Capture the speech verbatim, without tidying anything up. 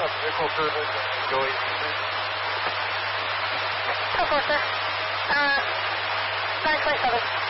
vehicle service and Joey. So four, sir. Uh, nine twenty-seven.